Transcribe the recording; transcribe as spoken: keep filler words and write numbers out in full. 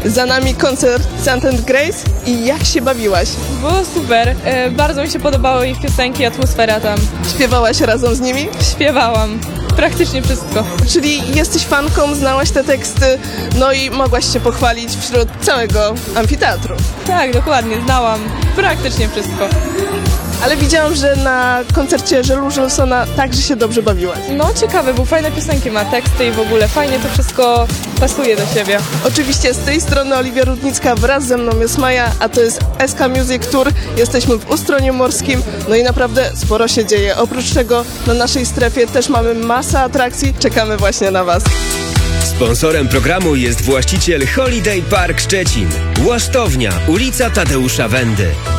Za nami koncert St. and Grace i jak się bawiłaś? Było super. E, bardzo mi się podobały ich piosenki, atmosfera tam. Śpiewałaś razem z nimi? Śpiewałam. Praktycznie wszystko. Czyli jesteś fanką, znałaś te teksty, no i mogłaś się pochwalić wśród całego amfiteatru. Tak, dokładnie, znałam praktycznie wszystko. Ale widziałam, że na koncercie Żelu Żelsona także się dobrze bawiłaś. No ciekawe, bo fajne piosenki ma, teksty i w ogóle fajnie to wszystko pasuje do siebie. Oczywiście z tej strony Oliwia Rudnicka, wraz ze mną jest Maja, a to jest S K Music Tour. Jesteśmy w Ustronie Morskim, no i naprawdę sporo się dzieje. Oprócz tego na naszej strefie też mamy masę atrakcji, czekamy właśnie na Was. Sponsorem programu jest właściciel Holiday Park Szczecin. Łasztownia, ulica Tadeusza Wendy.